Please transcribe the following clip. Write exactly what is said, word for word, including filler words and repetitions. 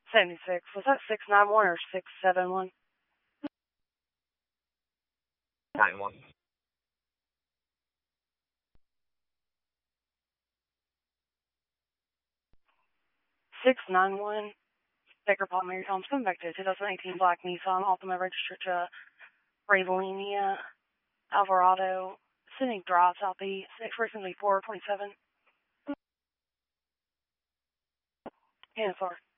seventy-six. Was that six nine one or six seven one? nine one. six nine one. Baker Paul Mary Thomas, coming back to twenty eighteen Black Nissan Altima registered to Ravelinia Alvarado, Scenic Drive, Southeast, expressing four twenty-seven. Yeah, sorry.